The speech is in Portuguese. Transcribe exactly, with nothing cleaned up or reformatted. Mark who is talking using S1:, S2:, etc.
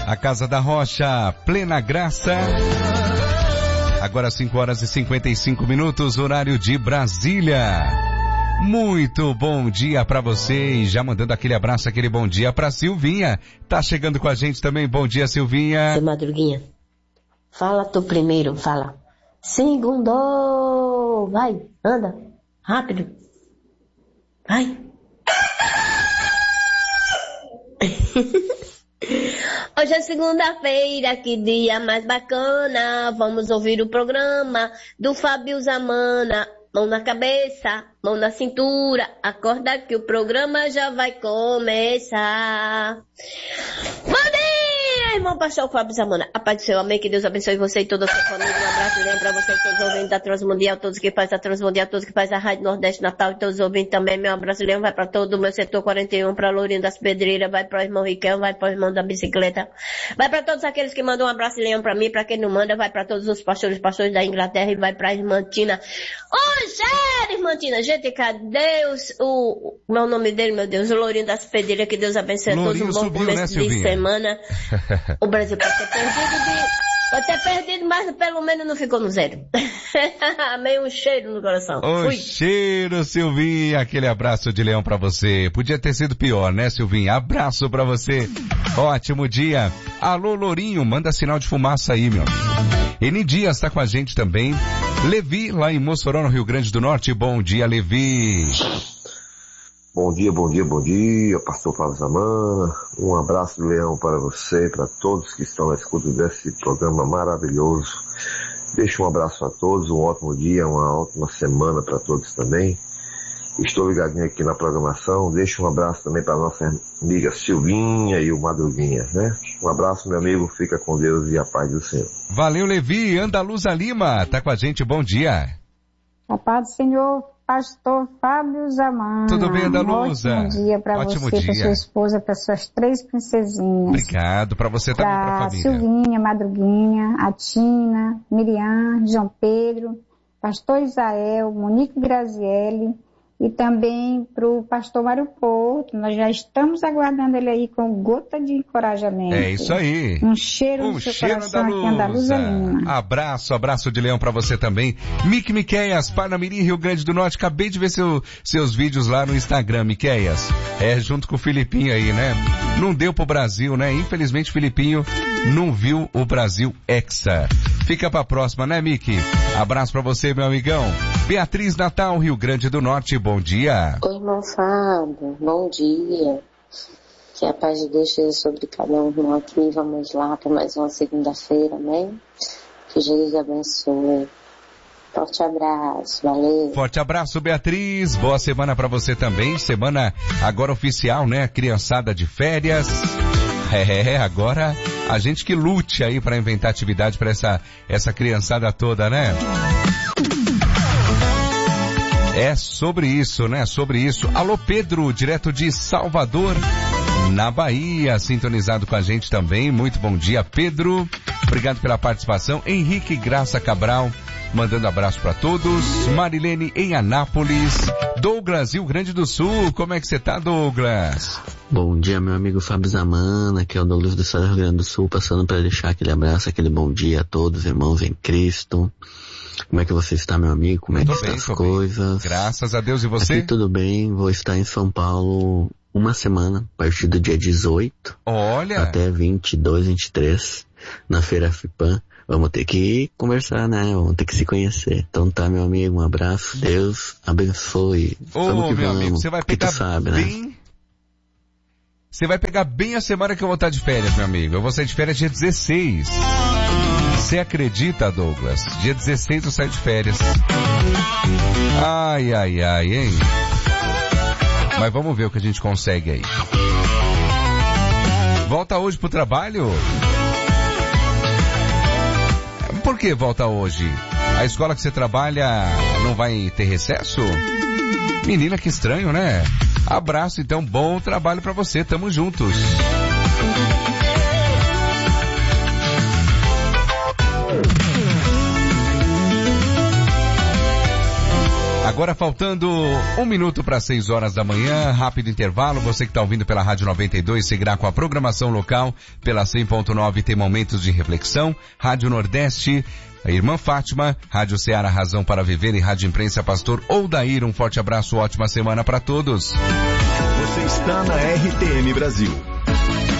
S1: A Casa da Rocha, plena graça. Agora cinco horas e cinquenta e cinco minutos, horário de Brasília. Muito bom dia pra você e já mandando aquele abraço, aquele bom dia pra Silvinha. Tá chegando com a gente também. Bom dia, Silvinha.
S2: Seu Madruguinha, fala tu primeiro, fala. Segundo, vai, anda, rápido. Vai. Hoje é segunda-feira, que dia mais bacana. Vamos ouvir o programa do Fábio Zamana. Mão na cabeça, mão na cintura. Acorda que o programa já vai começar. Bom dia, irmão pastor Fábio Zamana. A paz do Senhor, amém. Que Deus abençoe você e toda a sua família. Um abraço, lembra pra você, todos os ouvintes da Transmundial, todos que fazem a Transmundial, todos que fazem a Rádio Nordeste Natal e todos os ouvintes também. Meu abraço, Leão, vai pra todo o meu setor quarenta e um, pra Lourinho das Pedreiras, vai pro irmão Riquel, vai pro irmão da bicicleta. Vai pra todos aqueles que mandam um abraço, Leão, pra mim, pra quem não manda, vai pra todos os pastores, pastores da Inglaterra e vai pra irmã Tina. Ô, irmã Tina, gente, cadê os, o, o meu nome dele, meu Deus, o Lourinho das Pedreiras, que Deus abençoe a todos, um bom
S1: subiu,
S2: começo
S1: né,
S2: de semana. O Brasil pode ter perdido de... Pode ter perdido, mas pelo menos não ficou no zero. Meio um cheiro no coração.
S1: O
S2: Fui.
S1: cheiro, Silvinha. Aquele abraço de leão pra você. Podia ter sido pior, né, Silvinha? Abraço pra você. Ótimo dia. Alô, Lourinho, manda sinal de fumaça aí, meu amigo. Eni Dias tá com a gente também. Levi, lá em Mossoró, no Rio Grande do Norte. Bom dia, Levi.
S3: Bom dia, bom dia, bom dia, pastor Fábio Zamana. Um abraço de leão para você, para todos que estão na escuta desse programa maravilhoso. Deixo um abraço a todos, um ótimo dia, uma ótima semana para todos também. Estou ligadinho aqui na programação. Deixo um abraço também para nossa amiga Silvinha e o Madruguinha, né? Um abraço, meu amigo, fica com Deus e a paz do Senhor.
S1: Valeu, Levi. Andaluza Lima, tá com a gente, bom dia.
S4: A paz do Senhor, pastor Fábio Zamana.
S1: Tudo bem, Andaluza?
S4: Um ótimo dia para você, para sua esposa, para suas três princesinhas.
S1: Obrigado, para você também, para a família.
S4: Silvinha, Madruguinha, a Tina, Miriam, João Pedro, pastor Isael, Monique Grazielli e também para o pastor Mário Porto. Nós já estamos aguardando ele aí com gota de encorajamento.
S1: É isso aí.
S4: Um cheiro
S1: um
S4: no seu
S1: cheiro
S4: coração
S1: Andaluza.
S4: aqui, Andaluza Lima.
S1: Abraço, abraço de leão pra você também. Mick Miqueias, Parnamirim, Rio Grande do Norte. Acabei de ver seu, seus vídeos lá no Instagram, Miqueias. É, junto com o Filipinho aí, né? Não deu pro Brasil, né? Infelizmente, o Filipinho não viu o Brasil Hexa. Fica pra próxima, né, Mick? Abraço pra você, meu amigão. Beatriz Natal, Rio Grande do Norte, bom dia.
S5: Oi, irmão Fábio, bom dia. Que a paz de Deus esteja sobre cada um aqui. Vamos lá para mais uma segunda-feira, amém? Que Jesus abençoe. Forte abraço, valeu.
S1: Forte abraço, Beatriz. Boa semana pra você também. Semana agora oficial, né? Criançada de férias. É, agora a gente que lute aí pra inventar atividade pra essa, essa criançada toda, né? É sobre isso, né? Sobre isso. Alô, Pedro, direto de Salvador, na Bahia, sintonizado com a gente também. Muito bom dia, Pedro. Obrigado pela participação. Henrique Graça Cabral, mandando abraço para todos. Marilene em Anápolis. Douglas, Rio Grande do Sul. Como é que você tá, Douglas?
S6: Bom dia, meu amigo Fábio Zamana, que é o Douglas do Estado do Rio Grande do Sul, passando para deixar aquele abraço, aquele bom dia a todos, irmãos em Cristo. Como é que você está, meu amigo? Como é que estão as coisas?
S1: Bem. Graças a Deus, e você?
S6: Aqui tudo bem, vou estar em São Paulo uma semana, a partir do dia dezoito.
S1: Olha!
S6: Até vinte e dois, vinte e três, na Feira FIPAM. Vamos ter que conversar, né? Vamos ter que se conhecer. Então tá, meu amigo, um abraço, Deus abençoe.
S1: Ô,
S6: vamos que
S1: meu
S6: vamos.
S1: amigo, você vai pegar
S6: sabe,
S1: bem...
S6: Né?
S1: Você vai pegar bem a semana que eu vou estar de férias, meu amigo. Eu vou sair de férias dia dezesseis. Você acredita, Douglas? Dia dezesseis eu saio de férias. Ai, ai, ai, hein? Mas vamos ver o que a gente consegue aí. Volta hoje pro trabalho? Por que volta hoje? A escola que você trabalha não vai ter recesso? Menina, que estranho, né? Abraço, então, bom trabalho pra você, tamo juntos. Agora faltando um minuto para seis horas da manhã, rápido intervalo. Você que está ouvindo pela Rádio noventa e dois seguirá com a programação local. Pela cem ponto nove tem momentos de reflexão. Rádio Nordeste, a Irmã Fátima, Rádio Ceará Razão para Viver e Rádio Imprensa Pastor Odair. Um forte abraço, ótima semana para todos.
S7: Você está na R T M Brasil.